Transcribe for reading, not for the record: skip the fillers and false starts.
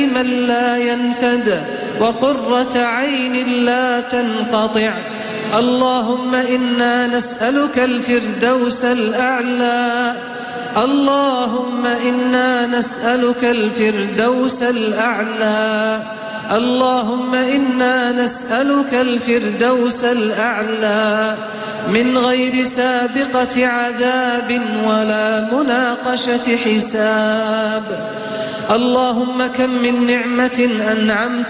من لا ينفد وقرة عين لا تنقطع. اللهم إنا نسألك الفردوس الأعلى، اللهم إنا نسألك الفردوس الأعلى، اللهم إنا نسألك الفردوس الأعلى من غير سابقة عذاب ولا مناقشة حساب. اللهم كم من نعمة أنعمت